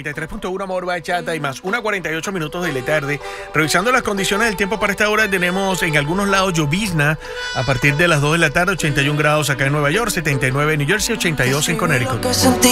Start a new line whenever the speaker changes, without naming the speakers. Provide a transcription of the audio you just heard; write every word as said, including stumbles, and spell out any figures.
noventa y tres punto uno Amor Bachata y más. una cuarenta y ocho minutos de la tarde. Revisando las condiciones del tiempo para esta hora, tenemos en algunos lados llovizna a partir de las dos de la tarde, ochenta y un grados acá en Nueva York, setenta y nueve en New Jersey, ochenta y dos en Connecticut.